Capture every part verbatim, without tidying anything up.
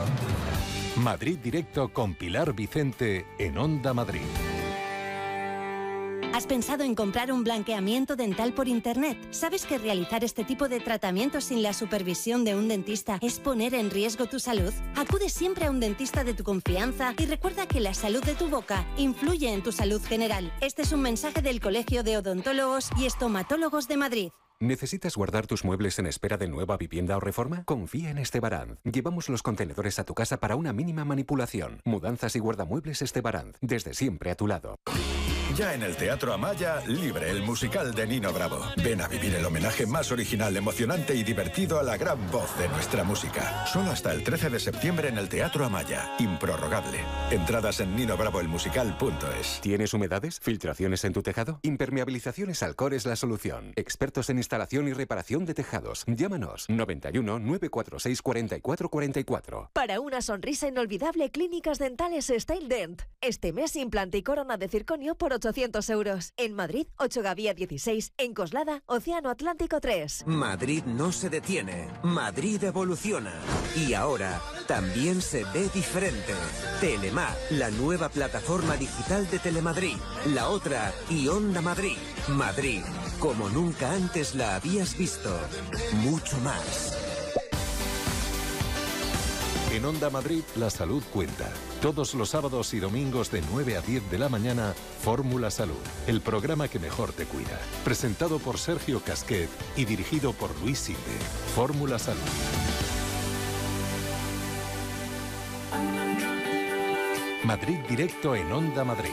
Madrid Directo con Pilar Vicente en Onda Madrid. ¿Has pensado en comprar un blanqueamiento dental por internet? ¿Sabes que realizar este tipo de tratamientos sin la supervisión de un dentista es poner en riesgo tu salud? Acude siempre a un dentista de tu confianza y recuerda que la salud de tu boca influye en tu salud general. Este es un mensaje del Colegio de Odontólogos y Estomatólogos de Madrid. ¿Necesitas guardar tus muebles en espera de nueva vivienda o reforma? Confía en Estebaranz. Llevamos los contenedores a tu casa para una mínima manipulación. Mudanzas y guardamuebles Estebaranz. Desde siempre a tu lado. Ya en el Teatro Amaya, Libre, el musical de Nino Bravo. Ven a vivir el homenaje más original, emocionante y divertido a la gran voz de nuestra música. Solo hasta el trece de septiembre en el Teatro Amaya. Improrrogable. Entradas en nino bravo el musical punto es. ¿Tienes humedades? ¿Filtraciones en tu tejado? Impermeabilizaciones Alcor es la solución. Expertos en instalación y reparación de tejados. Llámanos noventa y uno, nueve cuatro seis, cuarenta y cuatro cuarenta y cuatro. Para una sonrisa inolvidable, Clínicas Dentales Style Dent. Este mes implante y corona de circonio por ochocientos euros. En Madrid, ocho Gavía dieciséis. En Coslada, Océano Atlántico tres. Madrid no se detiene. Madrid evoluciona. Y ahora también se ve diferente. Telemar, la nueva plataforma digital de Telemadrid. La otra y Onda Madrid. Madrid, como nunca antes la habías visto. Mucho más. En Onda Madrid, la salud cuenta. Todos los sábados y domingos de nueve a diez de la mañana, Fórmula Salud, el programa que mejor te cuida. Presentado por Sergio Casquet y dirigido por Luis Sinde. Fórmula Salud. Madrid Directo en Onda Madrid.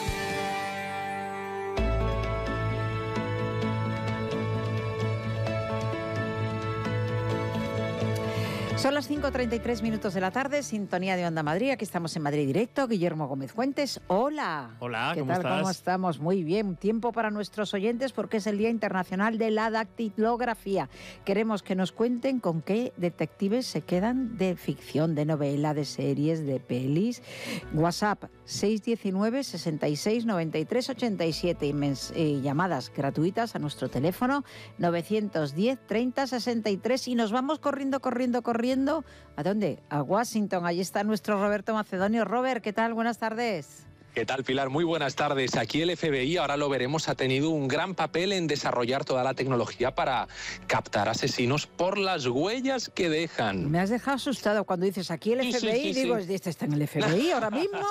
Son las cinco treinta y tres minutos de la tarde, sintonía de Onda Madrid. Aquí estamos en Madrid Directo. Guillermo Gómez Fuentes, hola. Hola, ¿qué ¿cómo tal? estás? ¿Cómo estamos? Muy bien. Tiempo para nuestros oyentes porque es el Día Internacional de la Dactilografía. Queremos que nos cuenten con qué detectives se quedan de ficción, de novela, de series, de pelis. WhatsApp seis uno nueve, sesenta y seis, noventa y tres, ochenta y siete y, mens- y llamadas gratuitas a nuestro teléfono novecientos diez, treinta, sesenta y tres. Y nos vamos corriendo, corriendo, corriendo. ¿A dónde? A Washington. Allí está nuestro Roberto Macedonio. Robert, ¿qué tal? Buenas tardes. ¿Qué tal, Pilar? Muy buenas tardes. Aquí el F B I, ahora lo veremos, ha tenido un gran papel en desarrollar toda la tecnología para captar asesinos por las huellas que dejan. Me has dejado asustado cuando dices aquí el Sí, F B I. sí, sí, Digo, sí. ¿este está en el F B I ahora mismo?